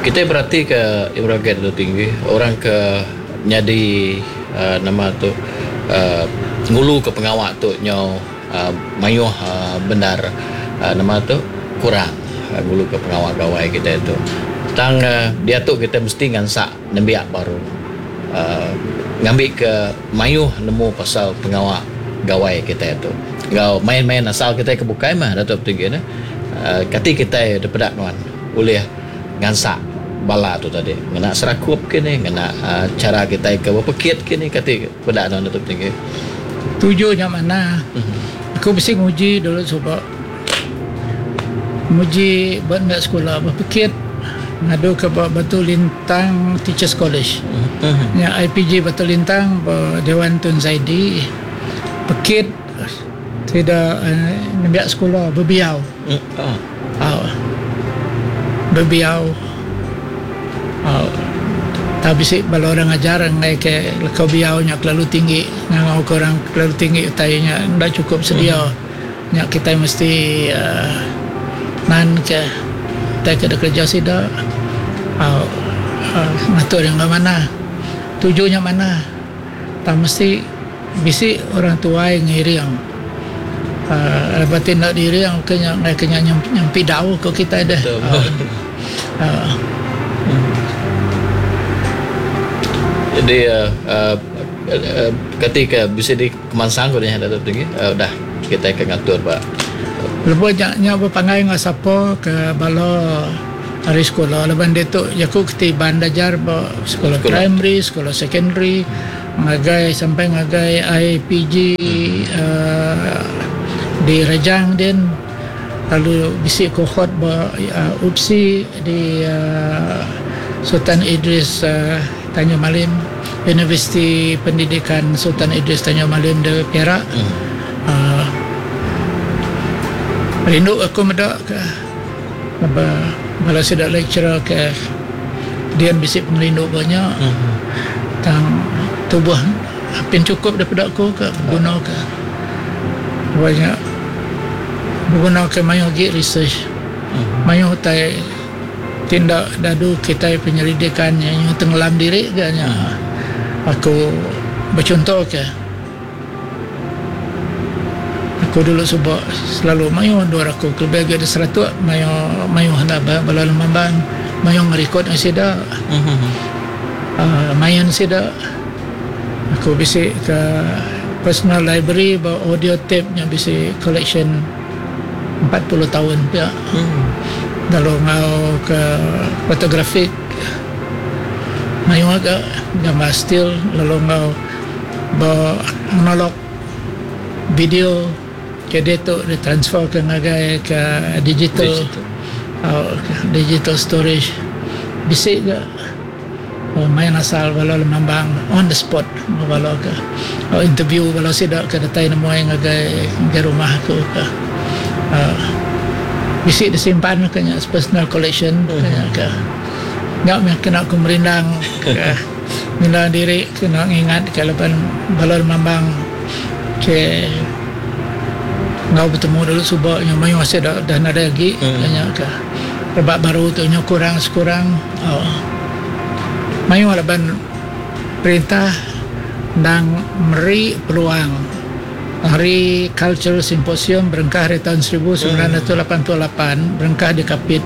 Kita berarti ke Ibragat tu tinggi orang ke nyadi nama tu ngulu ke pengawak tu nyau mayuh benar nama tu kurang ngulu ke pengawak gawai kita itu tang dia tu kita mesti ngansak nembiak baru ngambil ke mayuh nemu pasal pengawak gawai kita itu gau main-main asal kita ke bukai mah Datuk tinggi na kati kita dapat kawan boleh ngansak bala tu tadi ngena serakup kini ngena cara kita ke berpekit kini kati pedak dan Datuk tinggi tujuannya mana aku mesti nguji dulu sebab nguji buat nak sekolah berpekit ngadu ke Batu Lintang Teachers College yang IPG Batu Lintang Dewan Tun Zaidi pekit tidak nampak sekolah berbiau berbiau tapi si kalau orang ajar ngai ke kau biaunya terlalu tinggi ngau orang terlalu tinggi tayanya tidak cukup sedia nya kita mesti nan ke tak ada kerja sida ngatur yang mana tujuannya mana tak mesti bisi orang tua yang ngiriang batin nak diri yang kena nyampi dau ke kita dah jadi ketika bisa di kemansang ko nya Datuk tinggi dah kita akan ngatur Pak lepas nya berpangai dengan siapa ke bala hari sekolah lepas itu aku ketiban dajar sekolah primary sekolah secondary ngagai sampai ngagai IPG di Rajang din lalu bisi kohort UPSI di Sultan Idris Tanjung Malim Universiti Pendidikan Sultan Idris Tanjung Malim di Perak rindu aku medak ke malah sudah lecturer ke dia bisik pengerindu banyak tang tubuh apin cukup daripada aku ke guna ke banyak guna ke mayu gi research mayu tai tindak dadu kita penyelidikan yang tenggelam diri ganya aku bercontoh ke aku dulu sebab selalu mayu dua aku lebih ada 100 mayu hendak bala mambang mayu merekod sida mayan sida aku bisik ke personal library audio tape yang bisik collection 40 tahun ya lalu ngau ke fotografik mayu agak gambar still lalu ngau monolog video jadi tu ditransfer ke ngagai ke digital storage bisik ke main asal bala mambang on the spot bala ke interview bala sidak ke datai nemu yang ngagai ke rumah aku ke bisik disimpan ke personal collection ke ngak kena aku merindang ke minda diri kena ingat ke lepas bala mambang ke ngau bertemu dulu subak yang mayu masih dah ada lagi banyak ke rebak baru tu nya kurang sekurang mayu laban perintah dan meri peluang hari Cultural Symposium berengkah di tahun 1988 berengkah di Kapit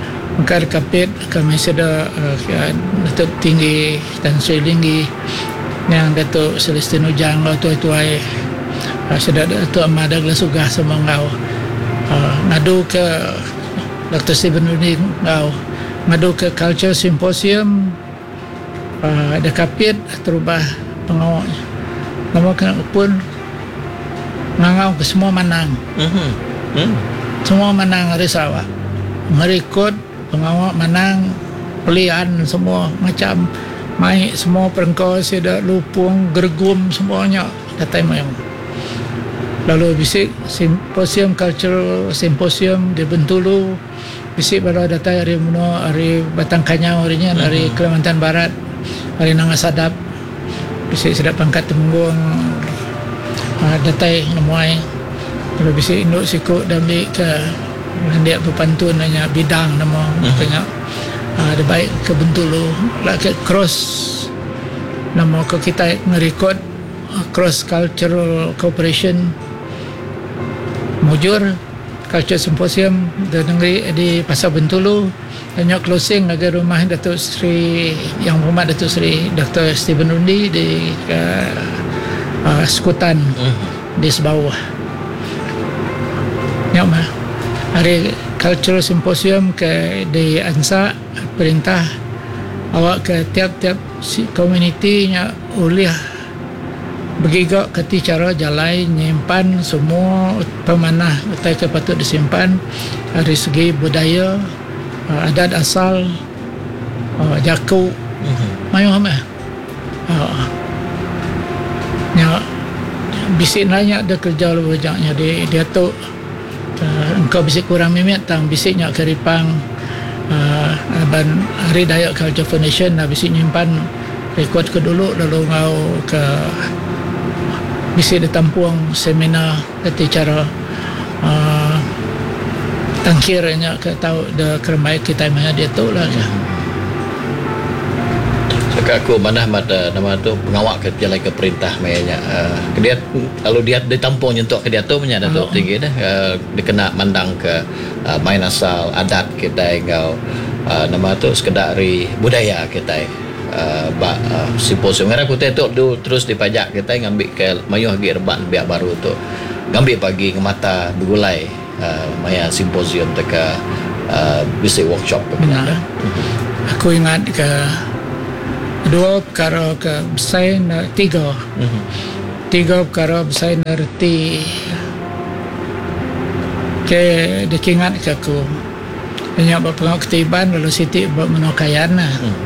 kami sudah Datuk Tinggi Tan Sri Linggi yang Datuk Celestino Jang lo tuai sudah Datuk Ahmad Douglas Sugah sama ngau ngadu ke Dr. Stephen Udin ngau ngadu ke Culture Symposium ada Kapit terubah pengawal nama kena pun ngangau ke semua manang semua manang risawa merekod pengawal manang pelian semua macam mai semua perengkau sudah lupung gergum semuanya datai mayang lalu bisik simposium cultural symposium di Bentulu bisik pada datai hari Muno hari Batang Kanyau harinya hari Kalimantan Barat hari Nangasadap bisik sedap pangkat temunggung datai nemuai lalu bisik induk sikut dan bik ke hendak berpantun hanya bidang nama banyak Ada baik ke Bintulu lah ke cross nama ke kita ngerekod cross cultural cooperation mujur culture symposium di negeri di Pasar Bintulu. Hanya closing agar rumah Datuk Seri Yang Hormat Datuk Seri Dr. Stephen Rundi di Sekutan di Sebawah. Ya mah. Hari cultural symposium ke di Ansa perintah awak ke tiap-tiap komuniti nya ulih bergigak kati cara jalai nyimpan semua pemanah utai ke patut disimpan dari segi budaya, adat asal, jaku, mayu hamah. Nya bisik nanya ada kerja lebih bajaknya dia tu engkau bisik kurang mimik tang bisiknya keripang ban Hari Dayak Culture Foundation bisik nyimpan rekod ke dulu lalu ngau ke bisik ditampuang seminar kati cara tangkirnya ke tahu de kermai kita mana dia tu lah. Cakap aku mana nama tu pengawal ke jalan ke perintah mayanya. Dia kalau dia ditampung nyentuk ke dia tu punya Datuk tinggi dah. Dia kena mandang ke main asal adat kita engau nama tu sekedar budaya kita. Simposium merah kita tu terus dipajak kita ngambil ke mayuh lagi rebat biak baru tu. Ngambil pagi ke mata bergulai maya simposium teka bisik workshop benar. Aku ingat ke dua perkara ke besar tiga perkara besar nerti ke dikingat ke aku banyak berpengaruh ketiban lalu Siti buat menokayan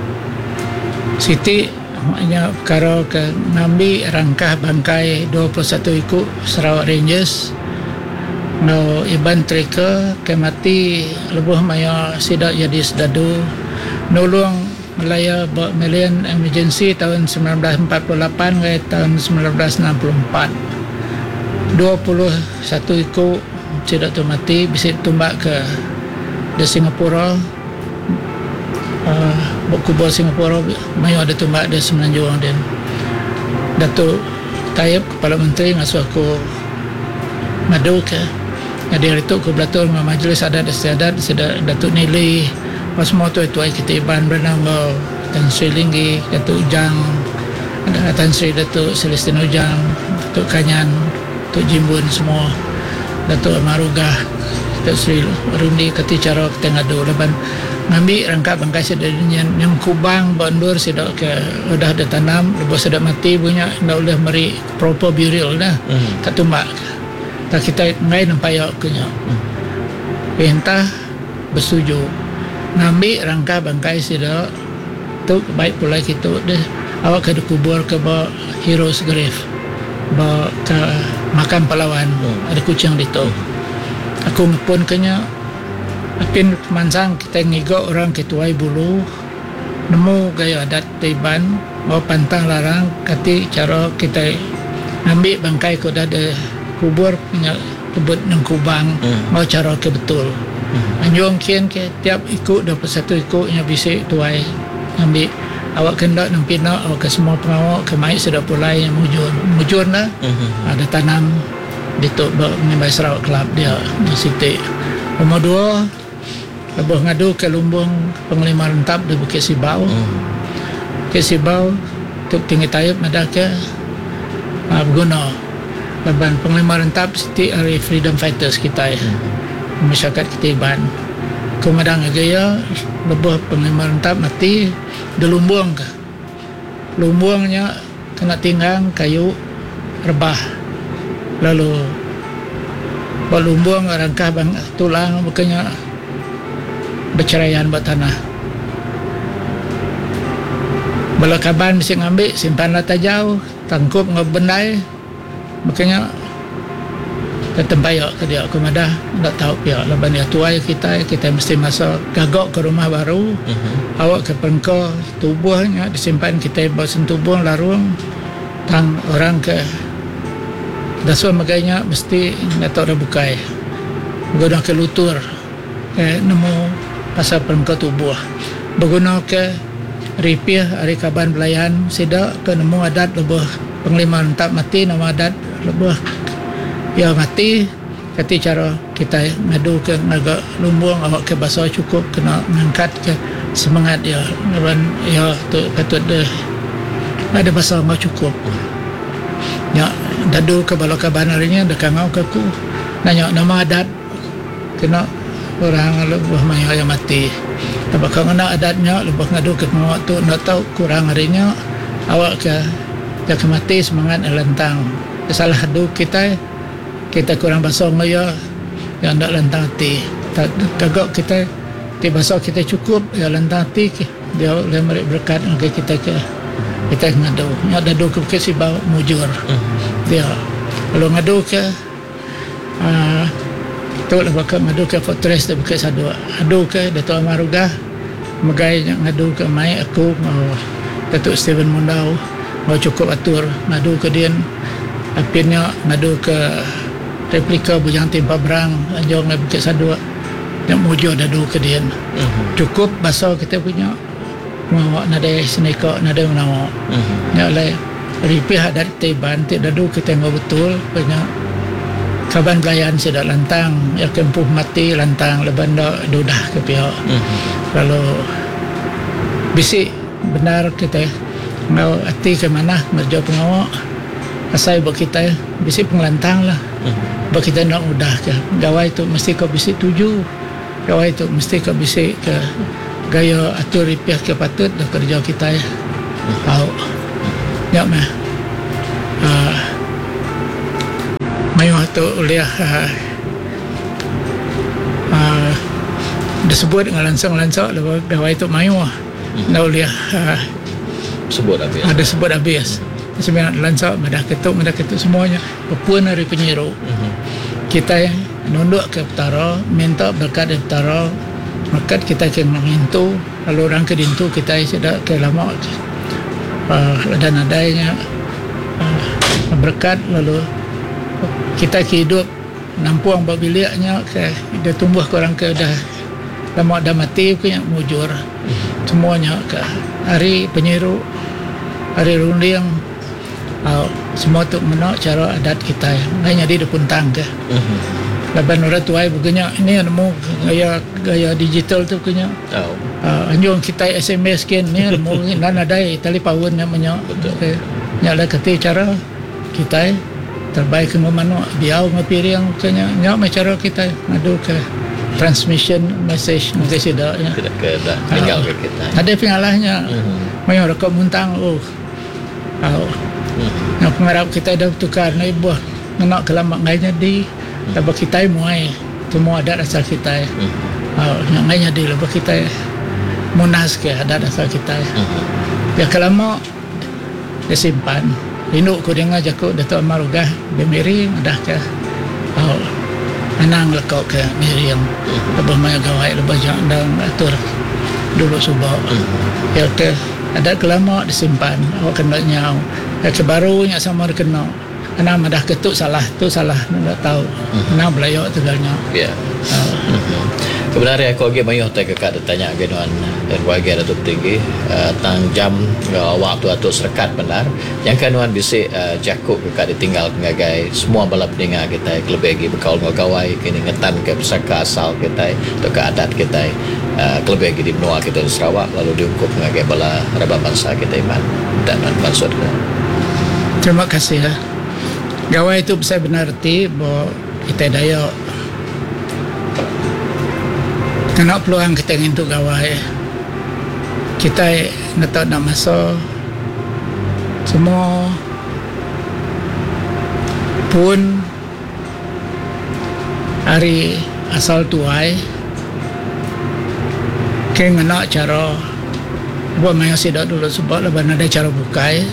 Siti hanya perkara ke ngambil rangkah bangkai 21 ikut Sarawak Rangers no Iban Trika ke mati lebuh maya sidak jadi sedadu nolong Melaya Million Emergency tahun 1948 ke tahun 1964 21 ikut tidak tu mati bisa tumbak ke di Singapura kubur Singapura mayu ada tumbak di Semenanjung dan Datuk Taib Kepala Menteri ngasuh aku madu ke jadi itu ke belatur dengan Majlis Adat Istiadat Datuk Nili pas semua tu kita Iban bernama Tan Sri Linggi, Datuk Ujang, ada Tan Sri Datuk Celestine Ujang, Datuk Kanyan, Datuk Jimbun semua, Datuk Amarugah, Datuk Sri Rundi kati cara kita ngadu leban ngambil rangkap bangkai sedanya yang kubang bandur sedak ke udah ada tanam lepas sedak mati punya ndak boleh meri proper burial dah tak tumbak tak kita ngai nampai akunya perintah bersetuju ngambil rangka bangkai sida tu baik pula kita deh awak ke kubur ke ba heroes grave ba ke makam pahlawan ada kucing di tu aku pun kenya apin mansang kita ngigok orang ketuai bulu nemu gaya adat Taiban mau pantang larang kati cara kita ngambil bangkai ko dah ada kubur punya tebut nang kubang mau cara ke betul anjung kian ke tiap ikut 21 ikutnya bisik tuai ambil awak kendak nang pina awak ke semua pengawak ke mai sudah pulai yang mujur dah ada tanam di tu menimbai Sarawak Club dia di Siti nombor 2 lebuh ngadu ke lumbung penglima rentap di Bukit Sibau Bukit Sibau tu tinggi Taib ada ke berguna leban penglima rentap Siti hari freedom fighters kita masyarakat Ketiban kemadang gaya lebuh penglima rentap mati di lumbung ke lumbungnya kena tinggang kayu rebah lalu lumbung rangkah bang tulang bukannya berceraian buat tanah belakaban bisa ngambil simpan lata jauh tangkup ngebendai makanya tembayak ke dia aku madah tak tahu pihak leban dia tuai kita mesti masuk gagok ke rumah baru awak ke pengko tubuhnya disimpan kita bawa sentubuh larung tang orang ke dasar maganya mesti nak tahu dah bukai guna ke lutur nemu pasal pengko tubuh berguna ke ripih hari kaban belayan sida ke nemu adat lebih penglima tak mati nama adat lebih ya mati kati cara kita ngadu ke naga lumbung awak ke bahasa cukup kena mengangkat ke semangat ya ya tu patut ada bahasa nggak cukup ya dadu ke balok kaban harinya dekangau ke ku nanya nama adat kena orang lebih maya yang mati tapi kalau nak adatnya lebih ngadu ke ngawak tu nak tahu kurang harinya awak ke mati semangat lentang salah adu kita kurang basah ngaya yang nak lentang hati kagak kita di basah kita cukup ya lentang hati dia boleh memberi berkat ke kita ngadu nya dadu ke si bawa mujur dia kalau ngadu ke tu lah bakal ngadu ke fortress tu bukan sadu adu ke Dato' Amaruga megai ngadu ke mai aku mau Datuk Steven Mundau mau cukup atur ngadu ke dia apinya ngadu ke replika Bujang Timpa Berang anjong ngai bukit sadua yang mujur dadu ke dia cukup bahasa kita punya mau nada seneka nada menawa ya oleh ripih adat Taiban tidak dadu kita ngau betul punya kaban belayan sudah lantang ya kempuh mati lantang leban dudah ke pihak kalau bisik benar kita ngau hati ke mana merja pengawak asai buat kita bisik pengelantang lah buat kita nak mudah ke gawai tu mesti kau bisik tuju gawai tu mesti kau bisik ke gaya atur ripiah ke patut dah kerja kita ya tahu ya mah mayu tu uliah disebut dengan langsung-langsung gawai tu mayu dah uliah sebut habis ada sebut habis sebenarnya langsung madah ketuk semuanya puan hari penyiru kita nunduk ke utara minta berkat dari utara berkat kita ke mengintu lalu orang ke dintu kita sudah ke lama dan adanya berkat lalu kita hidup nampung babiliaknya ke dia tumbuh ke orang ke dah lama dah mati punya mujur semuanya ke hari penyiru hari runding semua tu menak cara adat kita hanya di depan tangga laban orang tuai begenya ini nemu gaya digital tu punya anjung kita SMS kan ni nemu nan ada tali pawon yang menyak nyala kete cara kita terbaik ke mana dia ngapiring kenya nyak cara kita ngadu ke transmission message mungkin sudah ya tidak ke dah tinggal ke kita ada pengalahnya mayor rekam muntang nak pengarap kita dah tukar na ibuh nak kelamak ngainya di tapi kita muai semua adat asal kita yang ngainya di lebih kita munas ke adat asal kita ya kelamak dia simpan induk ku dengar jakuk Dato' Amaruga dia miring dah ke anang lekau ke miring lebih maya gawai lebih jangan atur dulu subak ya ke adat kelamak disimpan awak kena nyau kebarunya sama kena anak dah ketuk salah tu salah nak tahu nak belayak tegalnya ya sebenarnya aku lagi banyak tak tanya genuan dan warga Datuk Tinggi tang jam waktu atau serkat benar yang kanuan bisik jakuk dekat ditinggal pengagai semua balap dengar kita lebih lagi berkaul ngawai kini ngetan ke pusaka asal kita atau ke adat kita lebih lagi di benua kita di Sarawak lalu diungkup pengagai bala raba bangsa kita iman dan maksud terima kasih ya gawai itu saya benar arti bahawa kita daya kena peluang kita untuk gawai kita nak masa semua pun hari asal tuai kena nak cara buat maya sidak dulu sebab leban ada cara bukai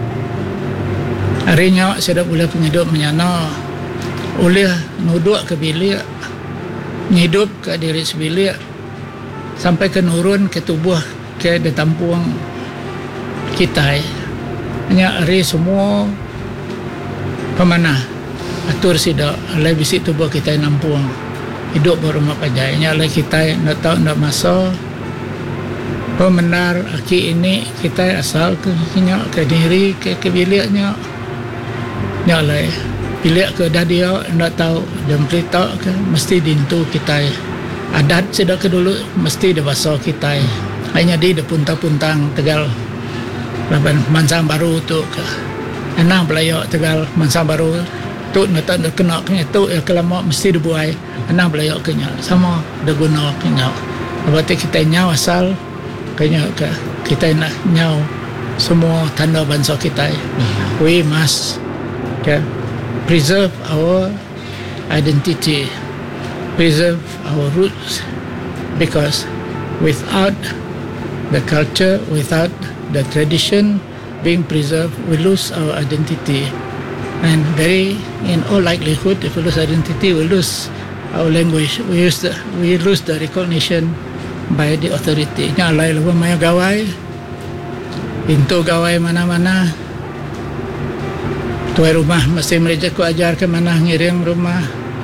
harinya sidak boleh penghidup menyana oleh nuduk ke bilik hidup ke diri sebilik sampai ke nurun ke tubuh ke ditampung kita hanya hari semua pemanah atur sidak alai bisik tubuh kita nampung hidup berumah pajai hanya alai kita nak tahu nak masa Benar aki ini kita asal ke nyak ke diri ke bilik nyak lah bilik ke dah dia nak tahu dan berita ke mesti dintu kita adat sudah ke dulu mesti ada bahasa kita hanya di puntang-puntang Tegal laban Mansang Baru tu ke anak belayak Tegal Mansang Baru tu nak tak kena tu ya kelama mesti dibuai anak belayak ke nyak sama dah guna ke nyak berarti kita nyaw asal kayaknya kita nak nyaw semua tanda bangsa kita. We must preserve our identity, preserve our roots, because without the culture, without the tradition being preserved, we lose our identity. And in all likelihood, if we lose identity, we lose our language. We lose the recognition by the authority. Nya alai lawan maya gawai pintu gawai mana-mana tuai rumah mesti mereka ku ajar ke mana ngiring rumah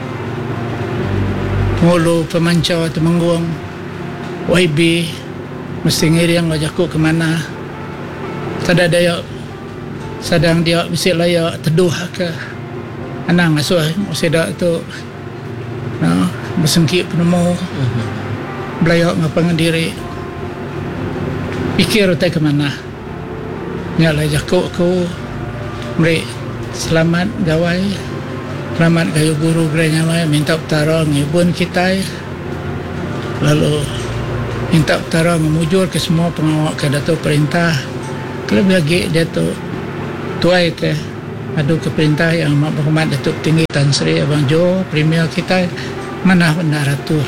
mulu pemancau temenggung YB mesti ngiring ajak ku ke mana sada daya sadang dia mesti layak teduh ke anang asuh mesti dak tu bersengkit penemu belayak ngapangan diri pikir utai ke mana nyalah jakuk ku meri selamat gawai selamat gayu guru geranya mai minta utara ngibun kita lalu minta utara memujur ke semua pengawal ke Datuk Perintah kelebih lagi dia tu tuai ke adu ke perintah yang berhormat Datuk Tinggi Tan Sri Abang Jo Premier kita mana benar atur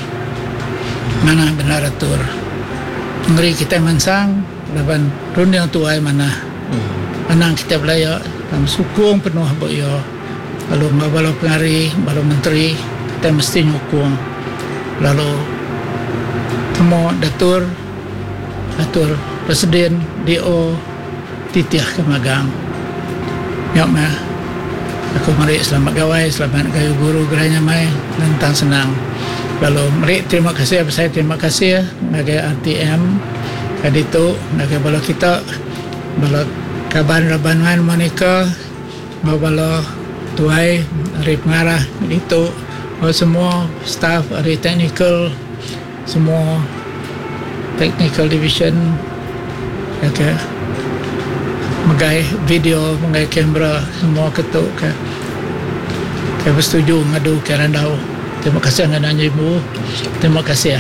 ngeri kita mansang laban runding tuai mana anang kita belaya dalam sukung penuh boyo lalu balo pengari balo menteri kita mesti nyukung lalu temu atur presiden DO titiah ke magang nyok mah aku mari selamat gawai selamat gayu guru geranya mai lantang senang. Lalu mari terima kasih saya terima kasih ngagai RTM kali itu ngagai bala kita bala kaban rabangan Monica bala tuai dari pengarah itu semua staff dari technical semua technical division okay. Magai video magai kamera semua ketuk ke bersetuju ngadu ke Randau. Terima kasih dengan ibu. Terima kasih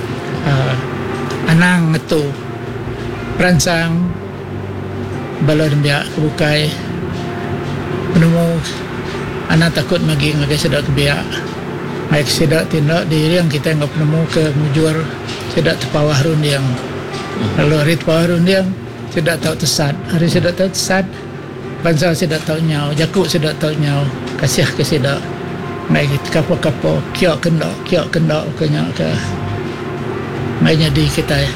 anang ngetu peransang bala dembia kebukai menemu anak takut magi ngagai sedak kebiak baik sedak tindak diri yang kita enggak penemu ke mujur sedak terpawah rundiang lalu hari terpawah rundiang sedak tahu tesat hari sedak tahu tesat bangsa sedak tahu nyau jakuk sedak tahu nyau kasih ke sedak naik kapo-kapo kiok kendak kenya ke mainnya di kita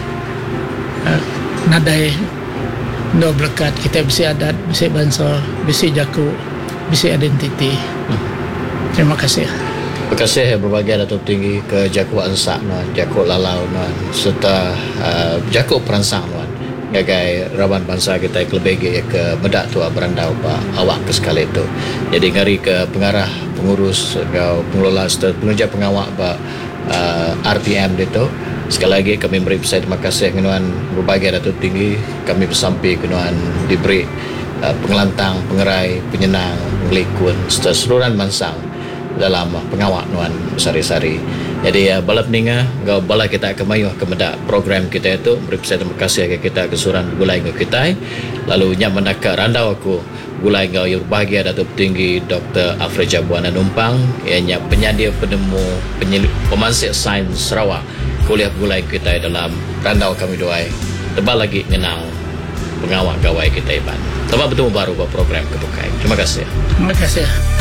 nadai no berkat kita bisi adat bisi bangsa bisi jaku bisi identiti. Terima kasih. Terima kasih berbagai Datuk Tinggi ke Jaku Ansak Jaku Lalau serta Jaku Peransang gagai raban bangsa kita kelebih ke bedak tu berandau awak ke sekali itu. Jadi ngari ke pengarah pengurus pengelola serta penunjuk pengawak RTM itu. Sekali lagi kami beri terima kasih kenuan berbagai Datuk Tinggi kami bersampai kenuan diberi pengelantang, pengerai, penyenang, melikun serta seluruh mansang dalam pengawak nuan sari-sari. Jadi balap ninga gau bala kita kemayuh kemedak program kita itu beri terima kasih ke kita kesuran gulai ke kita lalu nyak mendaka randau aku gulai gau yang berbahagia Datuk Tinggi Dr. Afreja Buana Numpang ianya penyedia penemu pemansir sains Sarawak kuliah gulai kita dalam randau kami doai tebal lagi ngenang pengawak gawai kita iban. Tempat bertemu baru buat program kebukai. Terima kasih. Terima kasih.